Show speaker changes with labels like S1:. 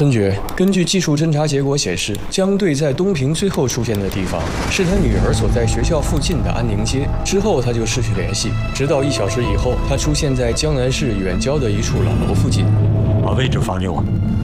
S1: 孙爵，根据技术侦查结果显示，江队在东平最后出现的地方是他女儿所在学校附近的安宁街，之后他就失去联系，直到1小时以后，他出现在江南市远郊的一处老楼附近。
S2: 把位置放给我。